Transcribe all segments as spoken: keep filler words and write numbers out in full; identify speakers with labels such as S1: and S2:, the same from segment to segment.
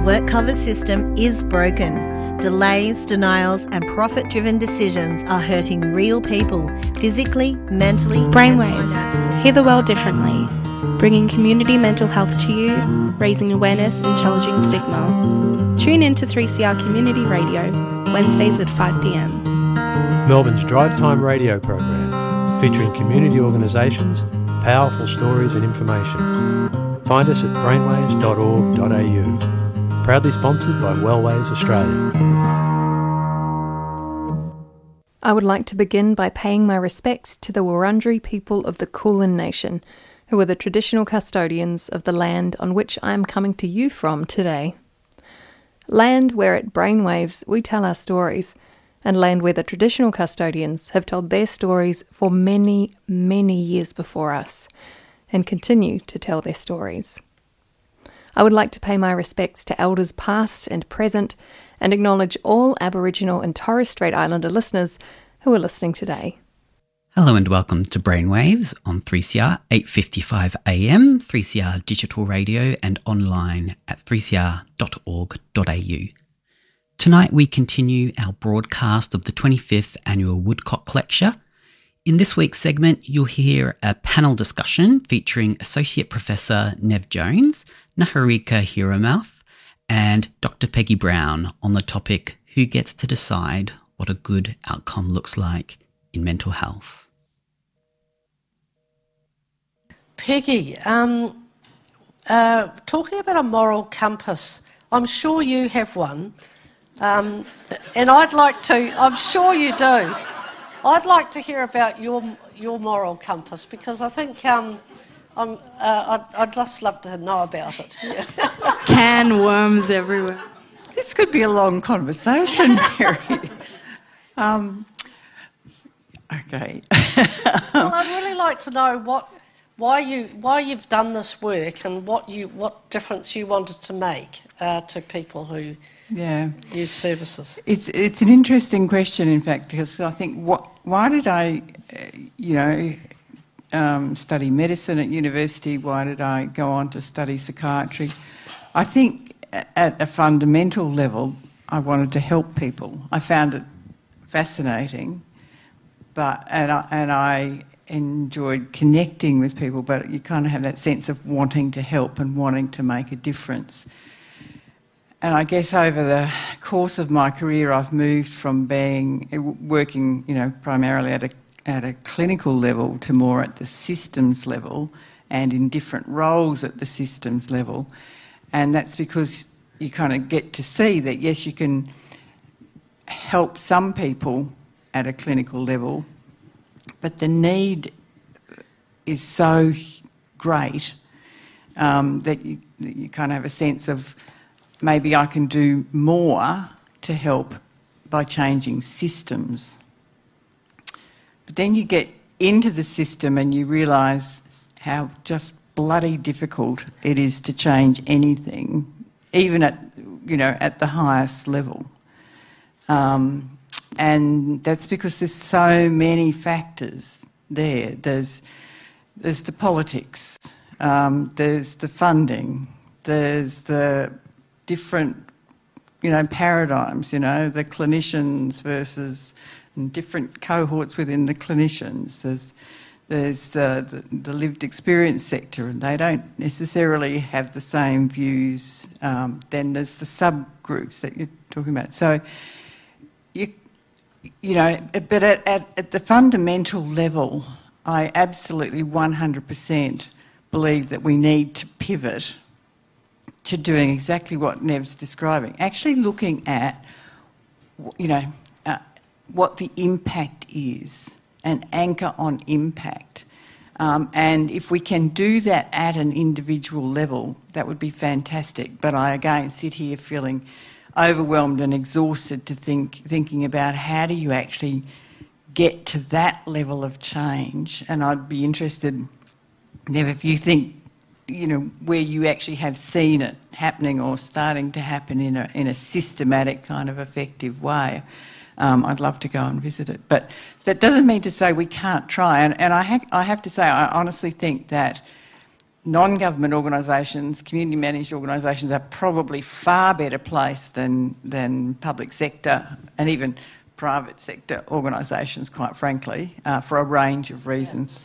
S1: work cover system is broken. Delays, denials and profit-driven decisions are hurting real people, physically, mentally
S2: Brainwaves, hear the world differently, bringing community mental health to you, raising awareness and challenging stigma. Tune in to three C R Community Radio, Wednesdays at five p m.
S3: Melbourne's Drive Time radio program, featuring community organisations, powerful stories and information. Find us at brainwaves dot org dot a u. Proudly sponsored by Wellways Australia.
S2: I would like to begin by paying my respects to the Wurundjeri people of the Kulin Nation, who are the traditional custodians of the land on which I am coming to you from today. Land where at Brainwaves we tell our stories, and land where the traditional custodians have told their stories for many, many years before us, and continue to tell their stories. I would like to pay my respects to elders past and present, and acknowledge all Aboriginal and Torres Strait Islander listeners who are listening today.
S4: Hello and welcome to Brainwaves on three C R eight fifty-five a m, three C R digital radio and online at three c r dot org dot a u. Tonight we continue our broadcast of the twenty-fifth Annual Woodcock Lecture. In this week's segment, you'll hear a panel discussion featuring Associate Professor Nev Jones, Naharika Hiramouth, and Doctor Peggy Brown on the topic, who gets to decide what a good outcome looks like in mental health.
S5: Peggy, um, uh, talking about a moral compass, I'm sure you have one. Um, and I'd like to, I'm sure you do, I'd like to hear about your your moral compass, because I think um, I'm, uh, I'd, I'd just love to know about it. Yeah.
S6: Can worms everywhere.
S7: This could be a long conversation, Mary. um, okay.
S5: Well, I'd really like to know what, why you why you've done this work and what you what difference you wanted to make uh, to people who
S7: yeah.
S5: use services.
S7: It's it's an interesting question, in fact, because I think what why did I, uh, you know, um, study medicine at university? Why did I go on to study psychiatry? I think at a fundamental level, I wanted to help people. I found it fascinating, but and I, and I enjoyed connecting with people, but you kind of have that sense of wanting to help and wanting to make a difference. And I guess over the course of my career, I've moved from being working, you know, primarily at a at a clinical level to more at the systems level, and in different roles at the systems level. And that's because you kind of get to see that yes, you can help some people at a clinical level, but the need is so great um, that you that you kind of have a sense of, maybe I can do more to help by changing systems. But then you get into the system and you realise how just bloody difficult it is to change anything, even at, you know, at the highest level. Um, and that's because there's so many factors there. There's, there's the politics, um, there's the funding, there's the different, you know, paradigms, you know, the clinicians versus and different cohorts within the clinicians. There's, there's uh, the, the lived experience sector, and they don't necessarily have the same views. Um, then there's the subgroups that you're talking about. So, you, you know, but at, at, at the fundamental level, I absolutely one hundred percent believe that we need to pivot to doing exactly what Nev's describing, actually looking at, you know, uh, what the impact is, and anchor on impact. Um, and if we can do that at an individual level, that would be fantastic. But I, again, sit here feeling overwhelmed and exhausted to think, thinking about how do you actually get to that level of change. And I'd be interested, Nev, if you think, you know, where you actually have seen it happening or starting to happen in a in a systematic kind of effective way. Um, I'd love to go and visit it. But that doesn't mean to say we can't try. And, and I, ha- I have to say, I honestly think that non-government organisations, community-managed organisations are probably far better placed than, than public sector and even private sector organisations, quite frankly, uh, for a range of reasons.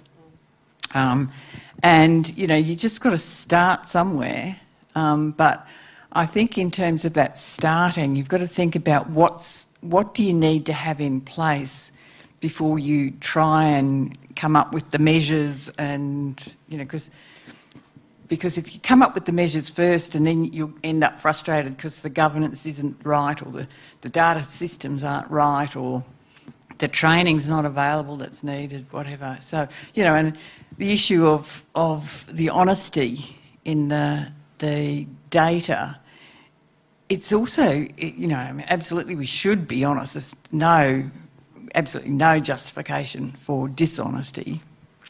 S7: Um, and, you know, you just got to start somewhere. Um, but I think in terms of that starting, you've got to think about what's, what do you need to have in place before you try and come up with the measures and, you know, because because if you come up with the measures first and then you'll end up frustrated because the governance isn't right or the, the data systems aren't right or the training's not available that's needed, whatever. So, you know, and the issue of of the honesty in the the data, it's also, you know, I mean, absolutely we should be honest. There's no, absolutely no justification for dishonesty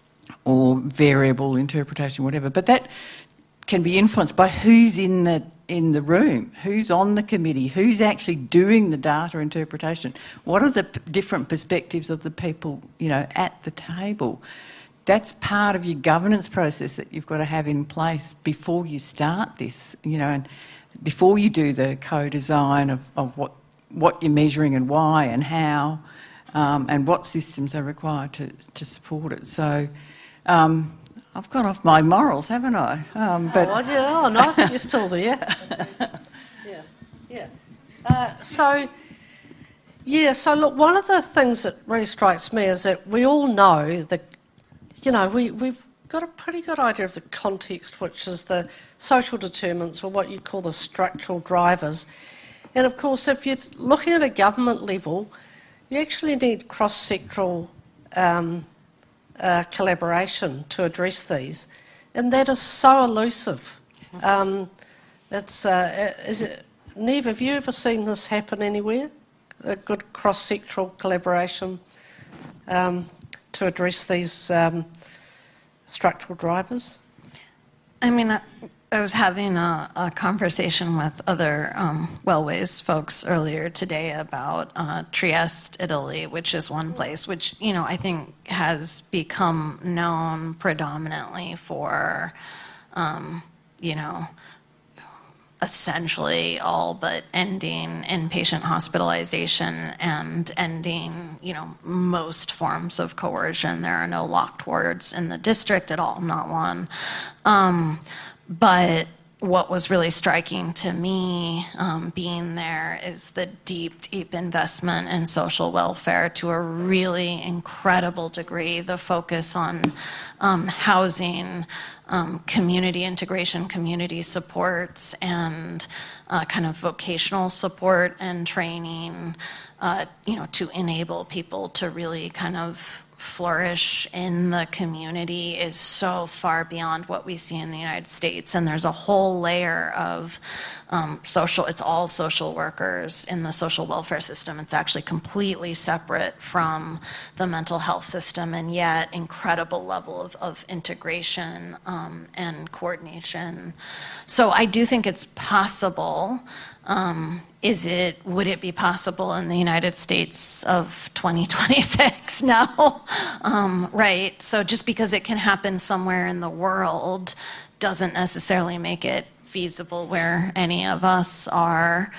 S7: or variable interpretation, whatever. But that can be influenced by who's in the in the room, who's on the committee, who's actually doing the data interpretation. What are the p- different perspectives of the people, you know, at the table? That's part of your governance process that you've got to have in place before you start this, you know, and before you do the co-design of, of what what you're measuring and why and how, um, and what systems are required to, to support it. So um, I've gone off my morals, haven't I? Um, but
S5: oh, yeah, oh, no, I think you're still there. yeah, yeah. Uh, so, yeah, so look, one of the things that really strikes me is that we all know that, you know, we, we've got a pretty good idea of the context, which is the social determinants or what you call the structural drivers. And of course, if you're looking at a government level, you actually need cross-sectoral um, uh, collaboration to address these. And that is so elusive. Um, it's, uh, is it, Neve, have you ever seen this happen anywhere? A good cross-sectoral collaboration um, to address these um, structural drivers?
S8: I mean, I, I was having a, a conversation with other um, Wellways folks earlier today about uh, Trieste, Italy, which is one place which, you know, I think has become known predominantly for, um, you know, essentially all but ending inpatient hospitalization and ending, you know, most forms of coercion. There are no locked wards in the district at all, not one. Um, but what was really striking to me um, being there is the deep, deep investment in social welfare to a really incredible degree, the focus on um, housing, um, community integration, community supports, and uh, kind of vocational support and training, uh, you know, to enable people to really kind of flourish in the community is so far beyond what we see in the United States. And there's a whole layer of um, social, it's all social workers in the social welfare system. It's actually completely separate from the mental health system, and yet incredible level of, of integration um, and coordination. So I do think it's possible. Um, is it, would it be possible in the United States of twenty twenty-six? No, um, right? So just because it can happen somewhere in the world doesn't necessarily make it feasible where any of us are.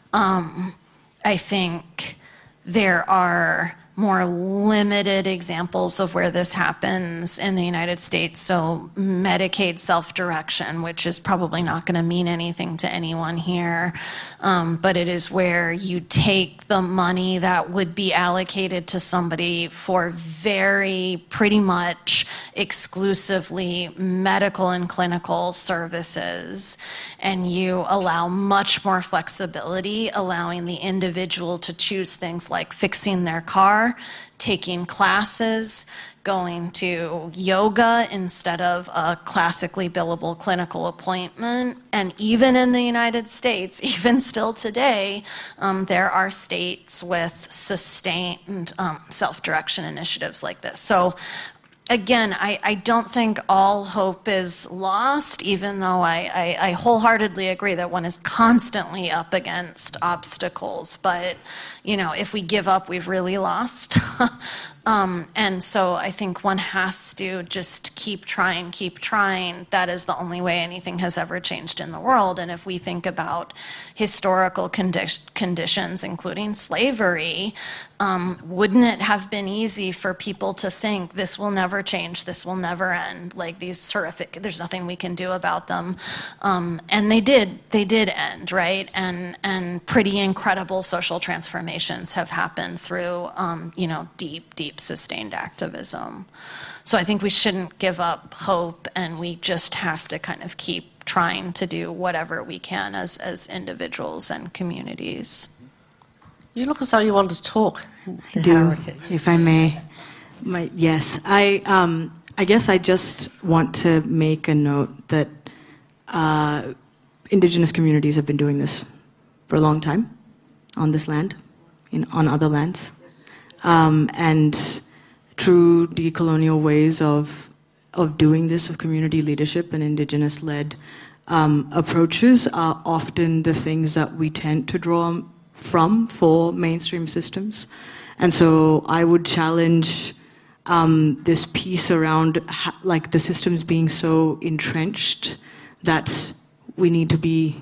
S8: Um, I think there are more limited examples of where this happens in the United States. So Medicaid self-direction, which is probably not going to mean anything to anyone here, um, but it is where you take the money that would be allocated to somebody for very pretty much exclusively medical and clinical services, and you allow much more flexibility, allowing the individual to choose things like fixing their car, taking classes, going to yoga instead of a classically billable clinical appointment. And even in the United States, even still today, um, there are states with sustained um, self-direction initiatives like this. So again, I, I don't think all hope is lost, even though I, I, I wholeheartedly agree that one is constantly up against obstacles. But, you know, if we give up, we've really lost. Um, and so I think one has to just keep trying, keep trying. That is the only way anything has ever changed in the world. And if we think about historical condi- conditions, including slavery, um, wouldn't it have been easy for people to think this will never change, this will never end, like these horrific, there's nothing we can do about them. Um, and they did, they did end, right? And, and pretty incredible social transformations have happened through, um, you know, deep, deep sustained activism. So I think we shouldn't give up hope, and we just have to kind of keep trying to do whatever we can as, as individuals and communities.
S5: You look as though you want to talk.
S6: I do, if I may. My, yes, I, um, I guess I just want to make a note that uh, Indigenous communities have been doing this for a long time on this land, in, on other lands. Um, and true decolonial ways of of doing this, of community leadership and Indigenous-led um, approaches are often the things that we tend to draw from for mainstream systems. And so I would challenge um, this piece around ha- like the systems being so entrenched that we need to be,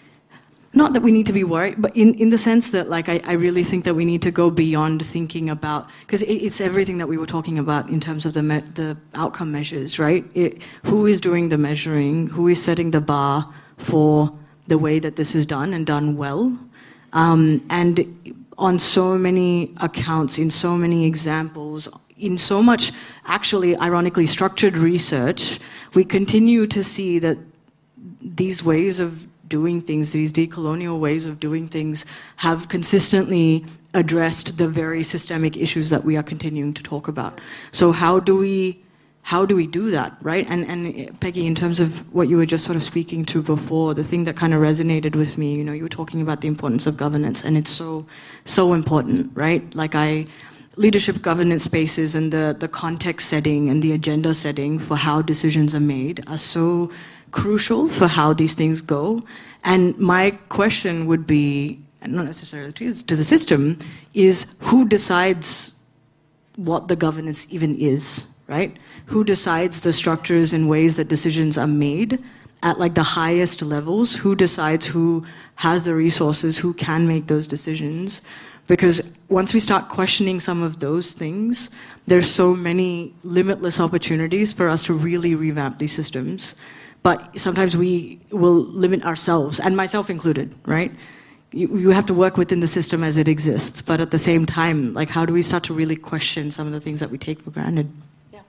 S6: not that we need to be worried, but in, in the sense that like I, I really think that we need to go beyond thinking about, because it, it's everything that we were talking about in terms of the me- the outcome measures, right? It, who is doing the measuring? Who is setting the bar for the way that this is done and done well? Um, and on so many accounts, in so many examples, in so much actually ironically structured research, we continue to see that these ways of doing things, these decolonial ways of doing things, have consistently addressed the very systemic issues that we are continuing to talk about. So how do we how do we do that, right? And and Peggy, in terms of what you were just sort of speaking to before, the thing that kind of resonated with me, you know, you were talking about the importance of governance, and it's so so important, right? Like I leadership governance spaces and the the context setting and the agenda setting for how decisions are made are so crucial for how these things go. And my question would be, and not necessarily to, to the system, is who decides what the governance even is, right? Who decides the structures and ways that decisions are made at like the highest levels? Who decides who has the resources, who can make those decisions? Because once we start questioning some of those things, there's so many limitless opportunities for us to really revamp these systems. But sometimes we will limit ourselves, and myself included, right? You, you have to work within the system as it exists, but at the same time, like, how do we start to really question some of the things that we take for granted?
S5: Yeah.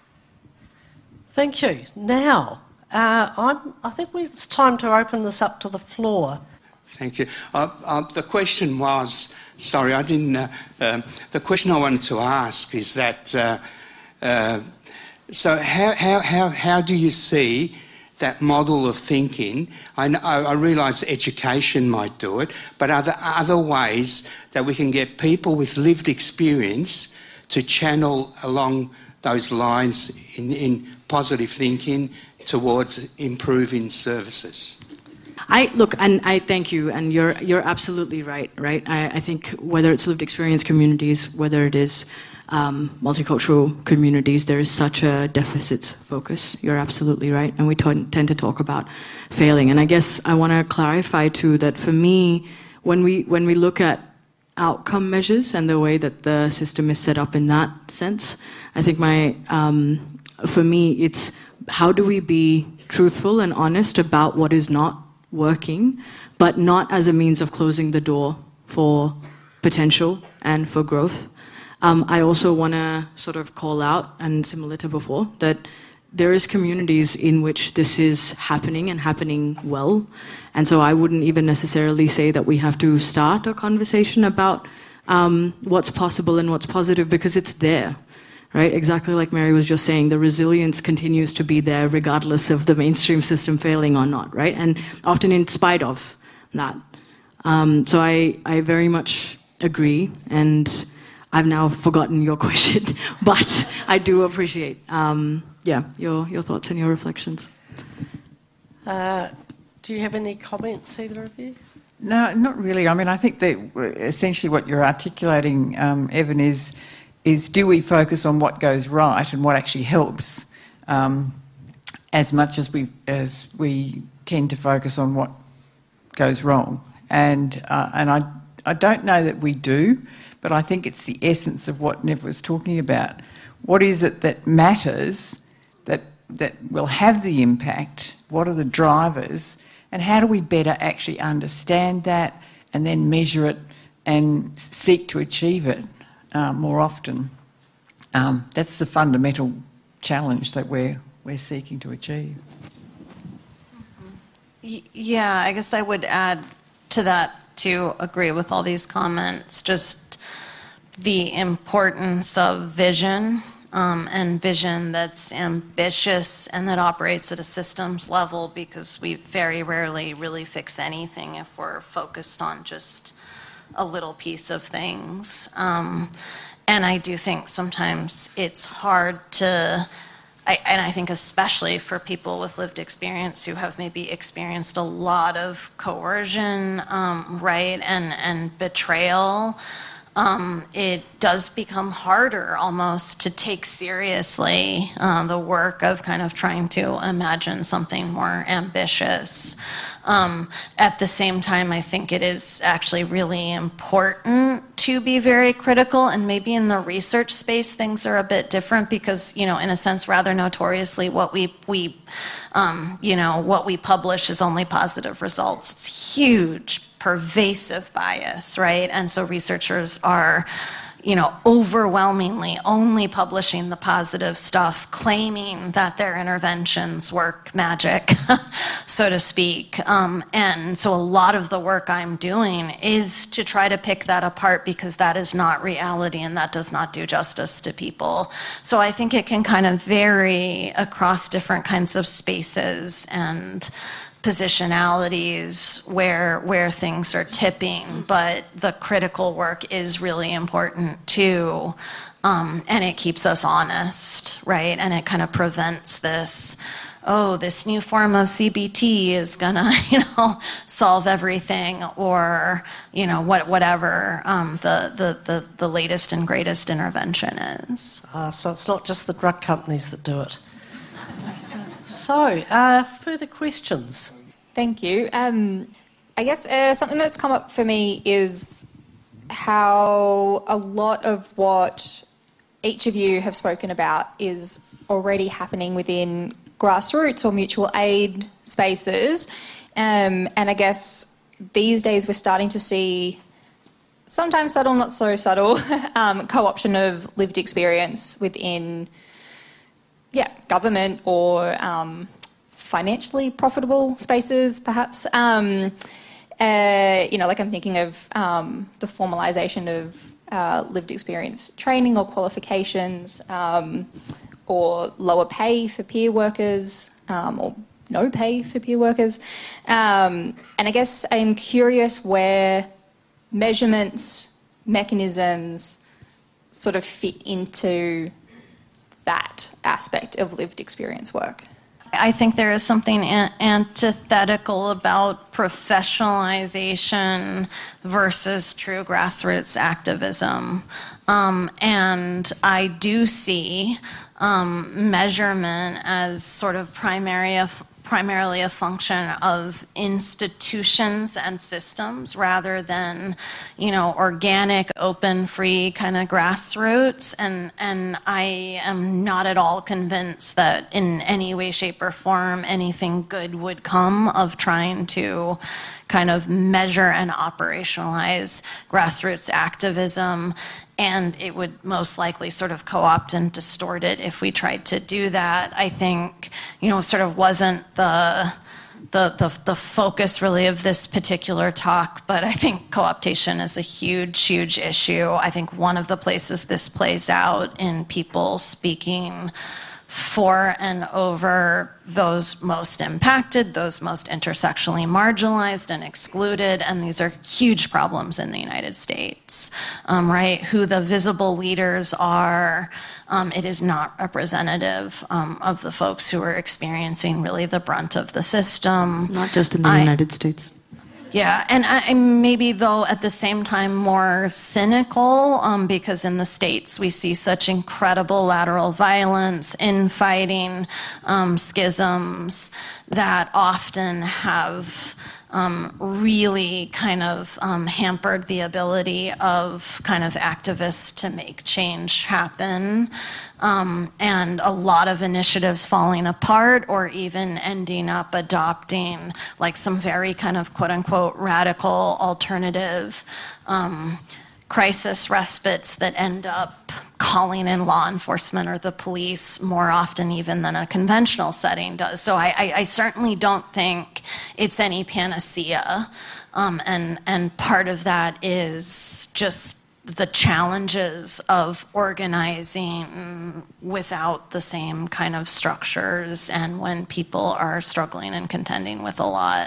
S5: Thank you. Now, uh, I'm, I think we, it's time to open this up to the floor.
S9: Thank you. Uh, uh, the question was, sorry, I didn't, uh, um, the question I wanted to ask is that, uh, uh, so how, how, how, how do you see that model of thinking? I, know, I realise education might do it, but are there other ways that we can get people with lived experience to channel along those lines in, in positive thinking towards improving services?
S6: I look, and I thank you, and you're you're absolutely right. Right, I, I think whether it's lived experience communities, whether it is Um, multicultural communities, there is such a deficits focus. You're absolutely right. And we t- tend to talk about failing. And I guess I want to clarify too that for me, when we when we look at outcome measures and the way that the system is set up in that sense, I think my um, for me it's how do we be truthful and honest about what is not working, but not as a means of closing the door for potential and for growth. Um, I also want to sort of call out, and similar to before, that there is communities in which this is happening and happening well. And so I wouldn't even necessarily say that we have to start a conversation about um, what's possible and what's positive, because it's there, right? Exactly like Mary was just saying, the resilience continues to be there regardless of the mainstream system failing or not, right? And often in spite of that. Um, so I, I very much agree, and I've now forgotten your question, but I do appreciate, um, yeah, your your thoughts and your reflections.
S5: Uh, do you have any comments, either of you?
S7: No, not really. I mean, I think that essentially what you're articulating, um, Evan, is is do we focus on what goes right and what actually helps um, as much as we as we tend to focus on what goes wrong. And uh, and I I don't know that we do, but I think it's the essence of what Nev was talking about. What is it that matters, that that will have the impact? What are the drivers? And how do we better actually understand that and then measure it and seek to achieve it uh, more often? Um, that's the fundamental challenge that we're we're seeking to achieve.
S8: Yeah, I guess I would add to that to agree with all these comments, just the importance of vision, um, and vision that's ambitious and that operates at a systems level, because we very rarely really fix anything if we're focused on just a little piece of things. Um, and I do think sometimes it's hard to, I, and I think especially for people with lived experience who have maybe experienced a lot of coercion, um, right, and, and betrayal, um, it does become harder almost to take seriously uh, the work of kind of trying to imagine something more ambitious. Um, at the same time, I think it is actually really important to be very critical, and maybe in the research space things are a bit different because, you know, in a sense, rather notoriously, what we, we um, you know, what we publish is only positive results. It's huge, pervasive bias, right? And so researchers are, you know, overwhelmingly only publishing the positive stuff, claiming that their interventions work magic, so to speak. Um, and so a lot of the work I'm doing is to try to pick that apart, because that is not reality and that does not do justice to people. So I think it can kind of vary across different kinds of spaces and positionalities where where things are tipping, but the critical work is really important too, um, and it keeps us honest, right? And it kind of prevents this, oh, this new form of C B T is gonna, you know, solve everything, or, you know, what whatever um, the, the the the latest and greatest intervention is.
S5: Uh, so it's not just the drug companies that do it. So, uh, further questions?
S10: Thank you. Um, I guess uh, something that's come up for me is how a lot of what each of you have spoken about is already happening within grassroots or mutual aid spaces. Um, and I guess these days we're starting to see, sometimes subtle, not so subtle, um, co-option of lived experience within yeah, government or um, financially profitable spaces, perhaps. Um, uh, you know, like I'm thinking of um, the formalisation of uh, lived experience training or qualifications, um, or lower pay for peer workers, um, or no pay for peer workers. Um, and I guess I'm curious where measurements, mechanisms sort of fit into that aspect of lived experience work.
S8: I think there is something an- antithetical about professionalization versus true grassroots activism. Um, and I do see um, measurement as sort of primary of primarily a function of institutions and systems rather than, you know, organic, open, free kind of grassroots. And, and I am not at all convinced that in any way, shape, or form anything good would come of trying to kind of measure and operationalize grassroots activism. And it would most likely sort of co-opt and distort it if we tried to do that. I think, you know, sort of wasn't the, the the the focus really of this particular talk, but I think co-optation is a huge, huge issue. I think one of the places this plays out in people speaking for and over those most impacted, those most intersectionally marginalized and excluded, and these are huge problems in the United States, um, right? Who the visible leaders are, um, it is not representative um, of the folks who are experiencing really the brunt of the system.
S6: Not just in the
S8: I,
S6: United States.
S8: Yeah, and I, maybe though at the same time more cynical, um, because in the States we see such incredible lateral violence, infighting, um, schisms that often have um, really kind of um, hampered the ability of kind of activists to make change happen. Um, and a lot of initiatives falling apart or even ending up adopting like some very kind of quote unquote radical alternative um, crisis respites that end up calling in law enforcement or the police more often even than a conventional setting does. So I, I, I certainly don't think it's any panacea. Um, and, and part of that is just the challenges of organizing without the same kind of structures and when people are struggling and contending with a lot.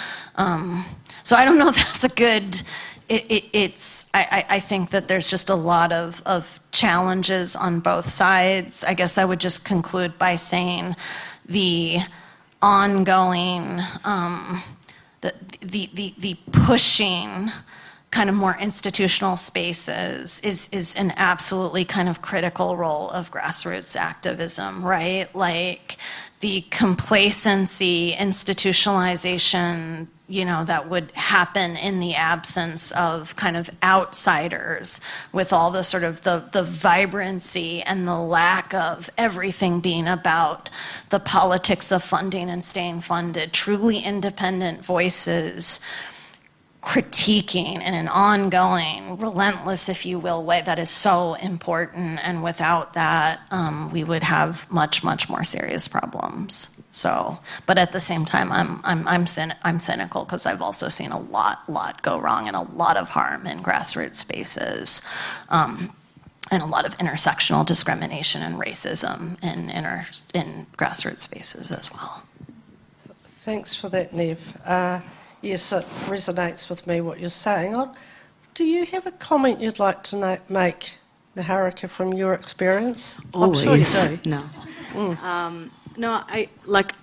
S8: Um, so I don't know if that's a good, it, it, it's, I, I think that there's just a lot of, of challenges on both sides. I guess I would just conclude by saying the ongoing, um, the, the, the, the pushing kind of more institutional spaces is is an absolutely kind of critical role of grassroots activism, right? Like the complacency, institutionalization, you know, that would happen in the absence of kind of outsiders with all the sort of the, the vibrancy and the lack of everything being about the politics of funding and staying funded, truly independent voices critiquing in an ongoing, relentless, if you will, way that is so important. And without that, um, we would have much, much more serious problems. So, but at the same time, I'm I'm I'm, cyn- I'm cynical because I've also seen a lot, lot go wrong and a lot of harm in grassroots spaces, um, and a lot of intersectional discrimination and racism in inter- in grassroots spaces as well.
S5: Thanks for that, Nev. Uh, Yes, it resonates with me what you're saying. I'd, do you have a comment you'd like to na- make, Niharika, from your experience?
S6: Always.
S5: I'm sure you do.
S6: No.
S5: Mm.
S6: Um, no, I, like,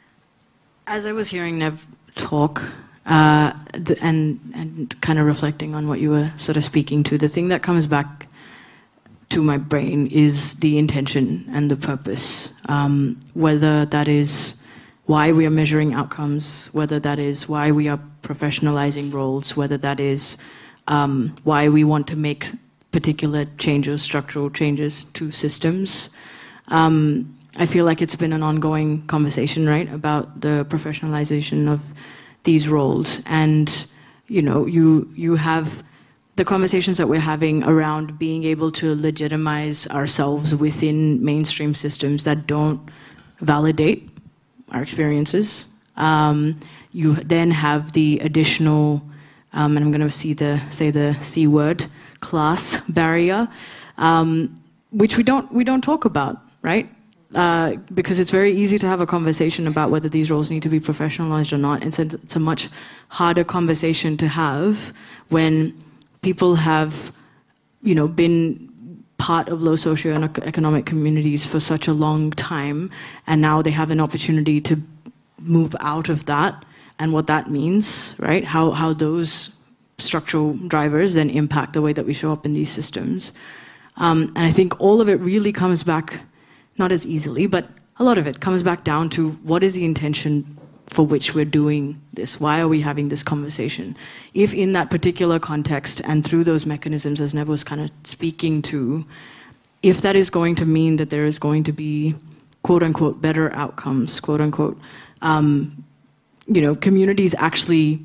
S6: as I was hearing Nev talk uh, the, and, and kind of reflecting on what you were sort of speaking to, the thing that comes back to my brain is the intention and the purpose, um, whether that is why we are measuring outcomes, whether that is why we are professionalizing roles, whether that is um, why we want to make particular changes, structural changes to systems. Um, I feel like it's been an ongoing conversation, right, about the professionalization of these roles. And, you know, you you have the conversations that we're having around being able to legitimize ourselves within mainstream systems that don't validate our experiences. Um, you then have the additional, um, and I'm going to see the say the C word, class barrier, um, which we don't we don't talk about, right? Uh, because it's very easy to have a conversation about whether these roles need to be professionalized or not. It's a, it's a much harder conversation to have when people have, you know, been part of low socioeconomic communities for such a long time, and now they have an opportunity to move out of that, and what that means, right? How how those structural drivers then impact the way that we show up in these systems. Um, and I think all of it really comes back, not as easily, but a lot of it comes back down to what is the intention for which we're doing this? Why are we having this conversation? If in that particular context and through those mechanisms, as Nev was kind of speaking to, if that is going to mean that there is going to be quote unquote better outcomes, quote unquote, um, you know, communities actually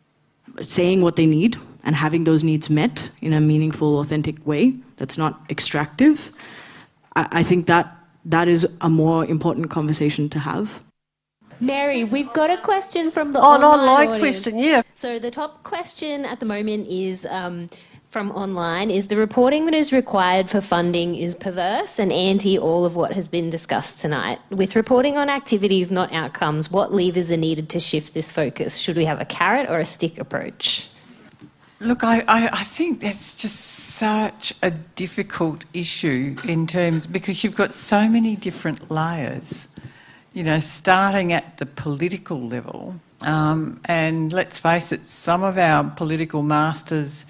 S6: saying what they need and having those needs met in a meaningful, authentic way that's not extractive, I, I think that that is a more important conversation to have.
S11: Mary, we've got a question from the
S5: oh,
S11: online
S5: an online
S11: audience.
S5: question, yeah.
S11: So the top question at the moment is um, from online, is the reporting that is required for funding is perverse and anti all of what has been discussed tonight. With reporting on activities, not outcomes, what levers are needed to shift this focus? Should we have a carrot or a stick approach?
S7: Look, I, I, I think that's just such a difficult issue in terms, because you've got so many different layers. You know, starting at the political level, Um, and let's face it, some of our political masters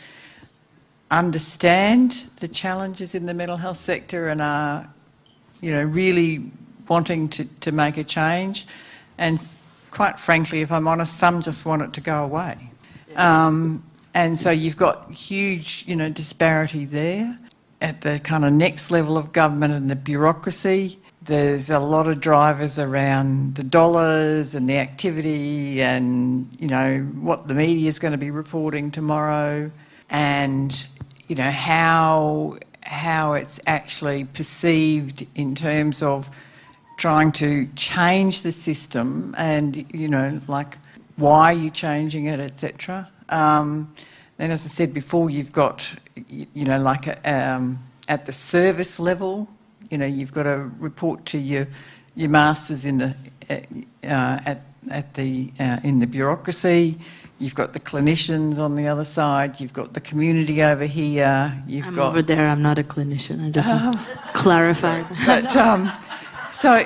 S7: understand the challenges in the mental health sector and are, you know, really wanting to, to make a change. And quite frankly, if I'm honest, some just want it to go away. Um, and so you've got huge, you know, disparity there. At the kind of next level of government and the bureaucracy, there's a lot of drivers around the dollars and the activity and, you know, what the media is going to be reporting tomorrow and, you know, how how it's actually perceived in terms of trying to change the system and, you know, like why are you changing it, et cetera. Um, then, as I said before, you've got, you know, like a, um, at the service level, you know, you've got to report to your your masters in the uh, at at the uh, in the bureaucracy. You've got the clinicians on the other side. You've got the community over here. You've
S6: I'm
S7: got
S6: over there. I'm not a clinician. I just want to clarify.
S7: But um, so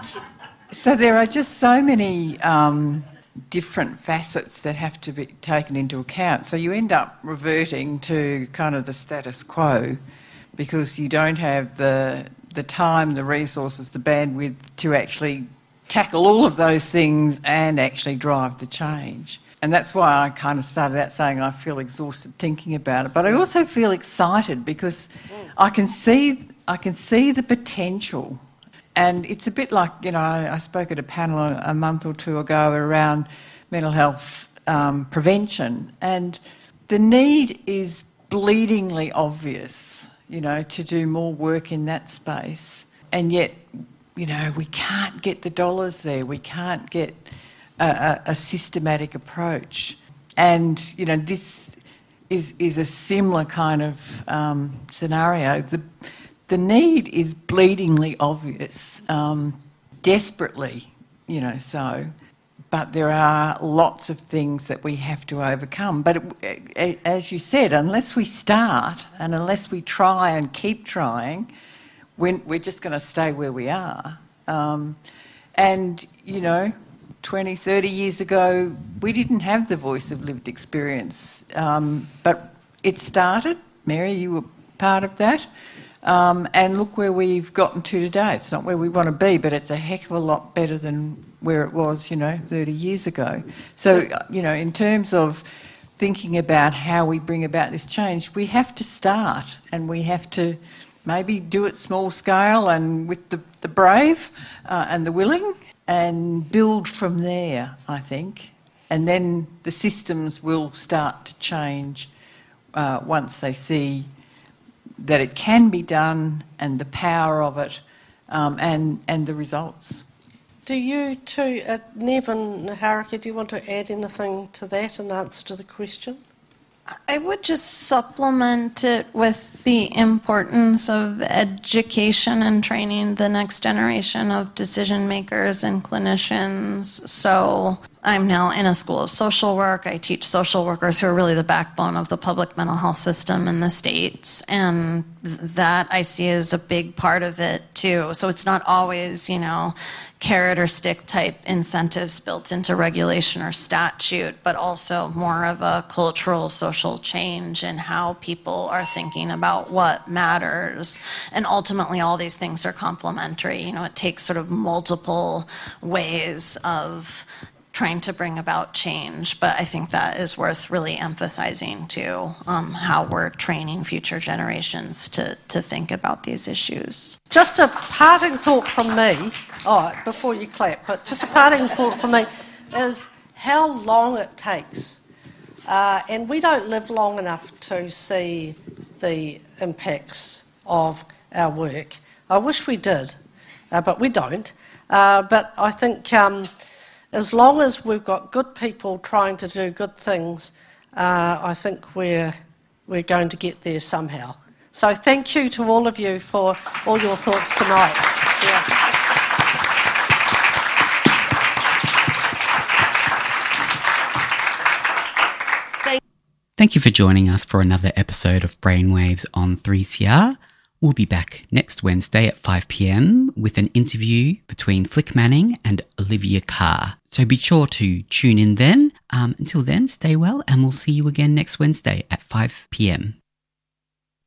S7: so there are just so many um, different facets that have to be taken into account. So you end up reverting to kind of the status quo because you don't have the the time, the resources, the bandwidth to actually tackle all of those things and actually drive the change. And that's why I kind of started out saying I feel exhausted thinking about it. But I also feel excited because I can see I can see the potential. And it's a bit like, you know, I, I spoke at a panel a, a month or two ago around mental health um, prevention. And the need is bleedingly obvious, you know, to do more work in that space. And yet, you know, we can't get the dollars there. We can't get a, a systematic approach. And, you know, this is is a similar kind of um, scenario. The, the need is bleedingly obvious, um, desperately, you know, so. But there are lots of things that we have to overcome. But it, as you said, unless we start and unless we try and keep trying, we're, we're just going to stay where we are. Um, and, you know, twenty, thirty years ago, we didn't have the voice of lived experience. Um, but it started. Mary, you were part of that. Um, and look where we've gotten to today. It's not where we want to be, but it's a heck of a lot better than where it was, you know, thirty years ago. So, you know, in terms of thinking about how we bring about this change, we have to start and we have to maybe do it small scale and with the, the brave uh, and the willing and build from there, I think. And then the systems will start to change uh, once they see that it can be done and the power of it um, and, and the results.
S5: Do you too, uh, Nev and Haraka, do you want to add anything to that in answer to the question?
S8: I would just supplement it with the importance of education and training the next generation of decision makers and clinicians. So I'm now in a school of social work. I teach social workers who are really the backbone of the public mental health system in the States. And that I see as a big part of it too. So it's not always, you know, carrot or stick type incentives built into regulation or statute, but also more of a cultural social change in how people are thinking about what matters. And ultimately all these things are complementary. You know, it takes sort of multiple ways of trying to bring about change, but I think that is worth really emphasizing too, um, how we're training future generations to, to think about these issues.
S5: Just a parting thought from me, oh, before you clap, but just a parting thought from me is how long it takes. Uh, and we don't live long enough to see the impacts of our work. I wish we did, uh, but we don't. Uh, but I think um, as long as we've got good people trying to do good things, uh, I think we're we're going to get there somehow. So thank you to all of you for all your thoughts tonight. Yeah.
S4: Thank you for joining us for another episode of Brainwaves on three C R. We'll be back next Wednesday at five p.m. with an interview between Flick Manning and Olivia Carr. So be sure to tune in then. Um, until then, stay well, and we'll see you again next Wednesday at five p.m.